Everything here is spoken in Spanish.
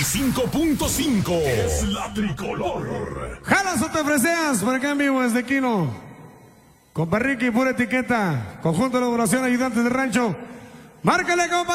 5.5 es la tricolor. Jalas o te freseas por acá en vivo desde Quino. Compa Ricky, pura etiqueta. Conjunto de elaboración, ayudantes de rancho. Márcale, compa.